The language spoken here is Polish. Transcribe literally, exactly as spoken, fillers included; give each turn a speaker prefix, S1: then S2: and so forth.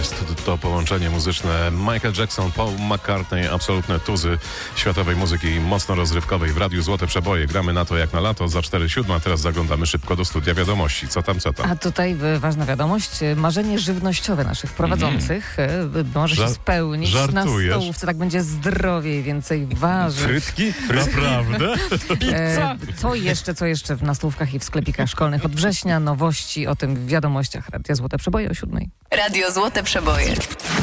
S1: jest to połączenie muzyczne. Michael Jackson, Paul McCartney, absolutne tuzy światowej muzyki mocno rozrywkowej. W Radiu Złote Przeboje gramy na to jak na lato. Za cztery siódma teraz zaglądamy szybko do studia wiadomości. Co tam, co tam?
S2: A tutaj ważna wiadomość. Marzenie żywnościowe naszych prowadzących mm. może Żar- się spełnić.
S1: Żartujesz?
S2: Na stołówce tak będzie zdrowiej, więcej warzyw.
S1: Frytki? Naprawdę?
S2: E, co jeszcze, co jeszcze na stołówkach i w sklepikach szkolnych od września? Nowości o tym w wiadomościach. Radio Złote Przeboje o siódmej.
S3: Radio Złote Przeboje.